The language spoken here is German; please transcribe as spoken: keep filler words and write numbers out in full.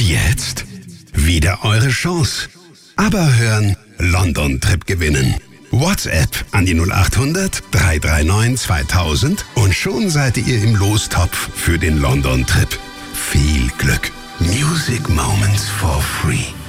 Jetzt wieder eure Chance. Aber hören, London-Trip gewinnen. WhatsApp an die null acht hundert, drei drei neun, zweitausend und schon seid ihr im Lostopf für den London-Trip. Viel Glück. Music Moments for free.